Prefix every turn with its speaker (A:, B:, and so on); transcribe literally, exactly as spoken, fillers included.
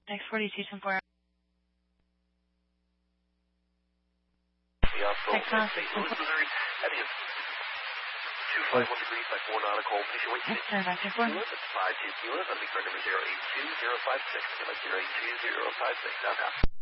A: Next forty-two, ten four.
B: Texas, Saint Louis, Missouri. Heading in two five one degrees by four nautical. Please wait.
A: Turn back to four.
B: five two kilos. That'll be correct number zero eight two zero five six. Zero eight two zero five six. Downtown.